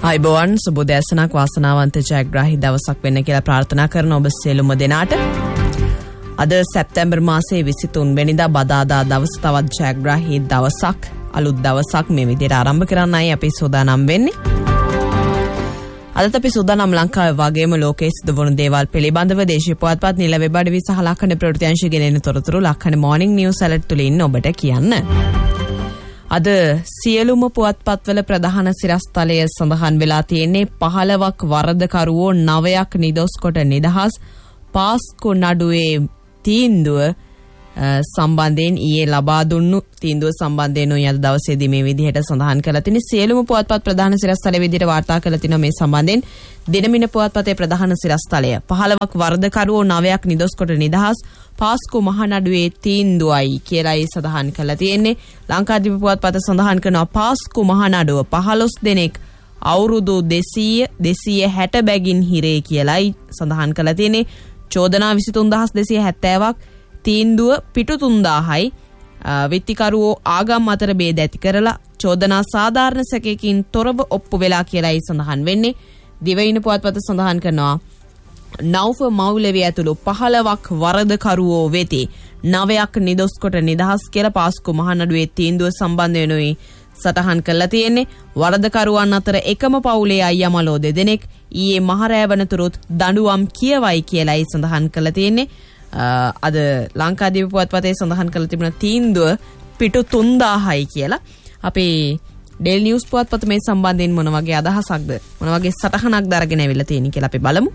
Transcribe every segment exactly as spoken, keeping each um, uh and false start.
අයිබෝවන් සුබෝදෑසනක් වාසනාවන්ත ජයග්‍රාහී දවසක් වෙන්න කියලා ප්‍රාර්ථනා කරන ඔබ සියලුම දෙනාට අද සැප්තැම්බර් මාසයේ විසිතුන් වෙනිදා බදාදා දවස තවත් ජයග්‍රාහී දවසක් අලුත් දවසක් මේ විදිහට ආරම්භ කරන්නයි අපි සූදානම් වෙන්නේ. අදත් අපි සූදානම් ලංකාවේ වගේම ලෝකයේ සිදු වුණු දේවල් පිළිබඳව දේශීය පුවත්පත් නිල වෙබ් අඩවි සහ ලක්ෂණ ප්‍රවෘත්ති අංශය ගෙනෙන තොරතුරු ලක්ෂණ මොර්නිං නිවුස් ඇලර්ට් තුලින් ඔබට කියන්න. අද සියලුම පුවත්පත්වල ප්‍රධාන සිරස්තලය සඳහන් වෙලා තියෙන්නේ පහළවක් වරදකරුවෝ නවයක් නිදොස් කොට නිදහස් පාස්කු නඩුවේ තීන්දුව සම්බන්ධයෙන් ඊයේ ලබා දුන්නු තීන්දුව සම්බන්ධයෙන් අද දවසේදී මේ විදිහට සඳහන් කරලා තිනේ. සියලුම පුවත්පත් ප්‍රධාන සිරස්තලයේ විදිහට වාර්තා කරලා තිනවා මේ සම්බන්ධයෙන්. දිනමින පුවත්පතේ ප්‍රධාන සිරස්තලය පහළවක් වරදකරුවෝ නවයක් නිදොස් කොට නිදහස් පාස්කු මහනඩුවේ තීන්දුවයි කියලායි සඳහන් කරලා තියෙන්නේ. ලංකාදීප පුවත්පත සඳහන් කරනවා පාස්කු මහනඩුව පහළොස් දෙනෙක් අවුරුදු දෙසීය දෙසීය හැට බැගින් හිරේ කියලායි සඳහන් කරලා තියෙන්නේ. චෝදනා විසිතුන් දහස් දෙසීය හැත්තෑවක් තීන්දුව පිටු තුන්දාහයි විත්තිකරුවෝ ආගම් අතර බේද ඇති කරලා චෝදනා සාධාරණ සැකයකින් තොරව ඔප්පු වෙලා කියලායි සඳහන් වෙන්නේ. දිවයින පුවත්පත සඳහන් කරනවා නෞෆ මෞලවි ඇතුළු පහළවක් වරදකරුවෝ වෙති නවයක් නිදොස් කොට නිදහස් කියලා පාස්කු මහනඩුවේ තීන්දුව සම්බන්ධ වෙනුයි සටහන් කරලා තියෙන්නේ. වරදකරුවන් අතර එකම පවුලේ අයියා මලෝ දෙදෙනෙක් ඊයේ මහරෑ වනතුරුත් දඬුවම් කියවයි කියලායි සඳහන් කරලා තියෙන්නේ. අද ලංකාදීප පුවත්පතේ සඳහන් කරලා තිබුණ තීන්දුව පිටු තුන්දාහයි කියලා. අපේ ඩේල් නිවුස් පුවත්පත මේ සම්බන්ධයෙන් මොන වගේ අදහසක්ද මොන වගේ සටහනක් දරගෙන ඇවිල්ලා තියෙන්නේ කියලා අපි බලමු.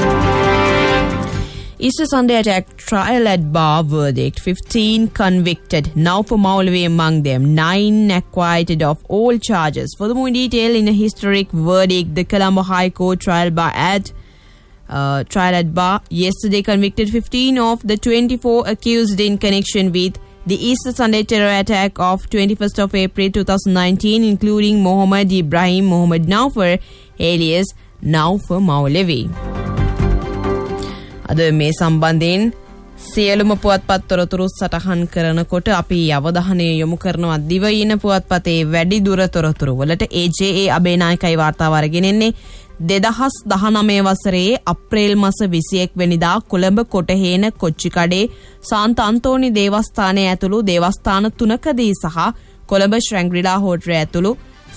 Easter Sunday attack trial at bar verdict. fifteen convicted. Naufa Maulavi among them. Nine acquitted of all charges. For the more detail in a historic verdict, the Colombo High Court trial bar at Uh, trial at bar yesterday convicted fifteen of the twenty-four accused in connection with the Easter Sunday terror attack of twenty-first of April twenty nineteen, including Mohammed Ibrahim Mohammed Naufar alias Naufar Maulavi. අද මේ සම්බන්ධයෙන් සියලුම පුවත්පත් තොරතුරු සටහන් කරනකොට අපි අවධානය යොමු කරනවා දිවයින පුවත්පතේ වැඩි දුර තොරතුරු වලට. ඒ ජේ ඒ අබේනායකයි වාර්තාව අරගෙන එන්නේ. දෙදහස් දහනවය වසරේ අප්‍රේල් මාස විසිඑක වෙනිදා කොළඹ කොටහේන කොච්චිකඩේ සාන්ත අන්තෝනි දේවස්ථානය ඇතුළු දේවස්ථාන තුනකදී සහ කොළඹ ශ්‍රැංග්‍රීලා හෝටලය ඇතුළු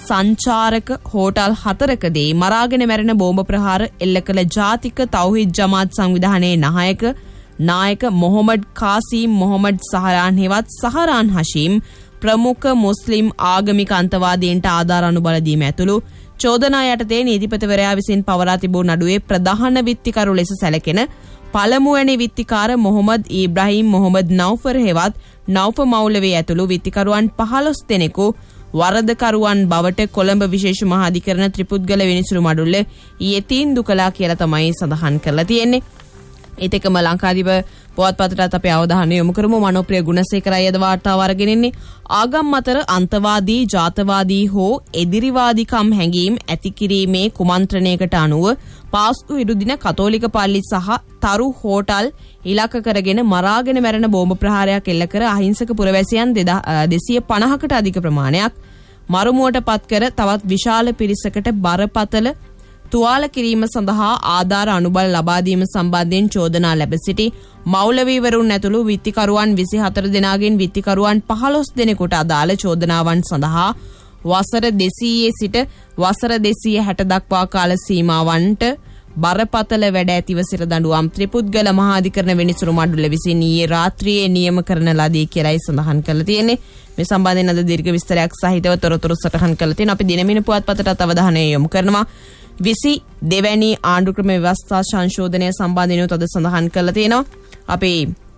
සංචාරක හෝටල් හතරකදී මරාගෙන මැරෙන බෝම්බ ප්‍රහාර එල්ල කළ ජාතික තෞහිද් ජමාත් සංවිධානයේ නායක නායක මොහොමඩ් කාසීම් මොහොමඩ් සහරාන් හෙවත් සහරාන් හෂීම් ප්‍රමුඛ මුස්ලිම් ආගමික අන්තවාදීන්ට ආධාර අනුබල දීම ඇතුළු චෝදනා යටතේ නීතිපතිවරයා විසින් පවරා තිබූ නඩුවේ ප්‍රධාන විත්තිකරු ලෙස සැලකෙන පළමුවැනි විත්තිකාර මොහොමඩ් ඉබ්‍රාහීම් මොහොමඩ් නෞෆර් හෙවත් නෞෆ මෞලවි ඇතුළු විත්තිකරුවන් පහළොස් දෙනෙකු වරදකරුවන් බවට කොළඹ විශේෂ මහාධිකරණ ත්‍රිපුද්ගල විනිසුරු මඩුල්ල ඊයේ තීන්දුව කළා කියලා තමයි සඳහන් කරලා තියෙන්නේ. ඒත් එක්කම ලංකාදීප පුවත්පතට අපි අවධානය යොමු කරමු. මනෝප්‍රිය ගුණසේකරයි අද වාර්තාව අරගෙන ඉන්නේ. ආගම් අතර අන්තවාදී ජාතවාදී හෝ එදිරිවාදීකම් හැඟීම් ඇති කිරීමේ කුමන්ත්‍රණයකට අනුව පාස්කු ඉරුදින කතෝලික පල්ලි සහ තරු හෝටල් ඉලක්ක කරගෙන මරාගෙන මැරෙන බෝම්බ ප්‍රහාරයක් එල්ල කර අහිංසක පුරවැසියන් දෙසිය පනහකට අධික ප්‍රමාණයක් මරුමුවට පත් කර තවත් විශාල පිරිසකට බරපතල තුවාල කිරීම සඳහා ආධාර අනුබල ලබා දීම සම්බන්ධයෙන් චෝදනා ලැබ සිටි මෞලවීවරුන් ඇතුළු විත්තිකරුවන් විසිහතර දෙනාගෙන් විත්තිකරුවන් පහළොස් දෙනෙකුට අදාළ චෝදනාවන් සඳහා වසර දෙසීයේ සිට වසර දෙසීය හැට දක්වා කාල සීමාවන්ට බරපතල වැඩ ඇතිව සිර දඬුවම් ත්‍රිපුද්ගල මහාධිකරණ විනිසුරු මඩුල්ල විසින් ඊයේ රාත්‍රියේ නියම කරන ලදී කියලායි සඳහන් කරලා තියෙන්නේ. මේ සම්බන්ධයෙන් අද දීර්ඝ විස්තරයක් සහිතව තොරතුරු සටහන් කරලා තියෙනවා. අපි දිනමින පුවත්පතට අවධානය යොමු කරනවා. විසි දෙවැනි ආණ්ඩුක්‍රම ව්‍යවස්ථා සංශෝධනය සම්බන්ධයෙන් උත් අද සඳහන් කරලා තියෙනවා. අපි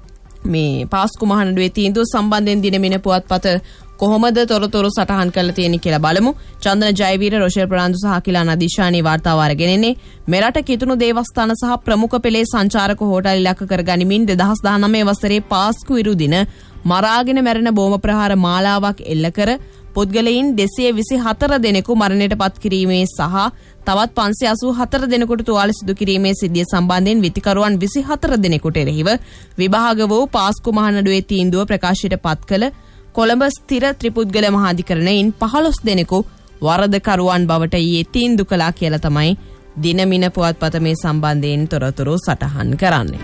මේ පාස්කු මහනඩුවේ තීන්දුව සම්බන්ධයෙන් දිනමින පුවත්පත කොහොමද තොරතුරු සටහන් කරලා තියෙන්නේ කියලා බලමු. චන්දන ජයවීර, රොෂෙල් ප්‍රනාන්දු සහ අකිලා නදීෂානි වාර්තාව අරගෙන එන්නේ. මෙරට කිතුණු දේවස්ථාන සහ ප්‍රමුඛ පෙළේ සංචාරක හෝටල් ඉලක්ක කර ගනිමින් දෙදහස් දහනවය වසරේ පාස්කු ඉරුදින මරාගෙන මැරෙන බෝම ප්‍රහාර මාලාවක් එල්ල කර පුද්ගලයන් දෙසිය විසිහතර දෙනෙකු මරණයට පත් කිරීමේ සහ තවත් පන්සිය අසූ හතර දෙනෙකුට තුවාල සිදු කිරීමේ සිද්ධිය සම්බන්ධයෙන් විත්තිකරුවන් විසිහතර දෙනෙකුට එරෙහිව විභාග වූ පාස්කු මහනඩුවේ තීන්දුව ප්‍රකාශයට පත් කළ කොළඹ ස්ථිර ත්‍රිපුද්ගල මහාධිකරණයෙන් පහළොස් දෙනෙකු වරදකරුවන් බවට ඊයේ තීන්දුව කළා කියලා තමයි දිනමින පුවත්පත මේ සම්බන්ධයෙන් තොරතුරු සටහන් කරන්නේ.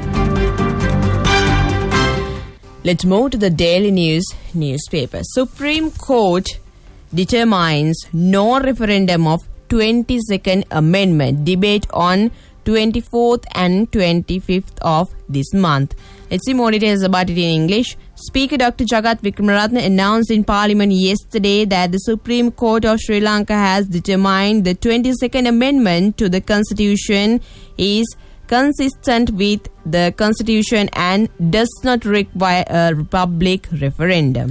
Let's move to the Daily News newspaper. Supreme Court determines no referendum of twenty-second Amendment debate on twenty-fourth and twenty-fifth of this month. Let's see more details about it in English. Speaker Doctor Jagath Wickramaratne announced in Parliament yesterday that the Supreme Court of Sri Lanka has determined the twenty-second Amendment to the Constitution is consistent with the Constitution and does not require a public referendum.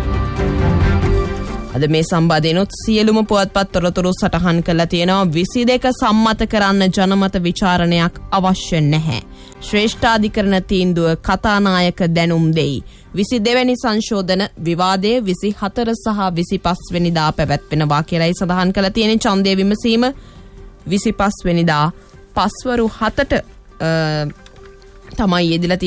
අද මේ සම්බන්ධයෙන්ොත් සියලුම පුවත්පත් තොරතුරු සටහන් කරලා තියෙනවා. විසි දෙක සම්මත කරන්න ජනමත විචාරණයක් අවශ්‍ය නැහැ. ශ්‍රේෂ්ඨාධිකරණ තීන්දුව කතානායක දැනුම් දෙයි. විසි දෙවැනි සංශෝධන විවාදයේ විසි හතර සහ විසි පහ වෙනිදා පැවැත්වෙනවා කියලායි සඳහන් කරලා තියෙන්නේ. ඡන්දය විමසීම විසි පහ වෙනිදා පස්වරු හතට තමයි යෙදিলা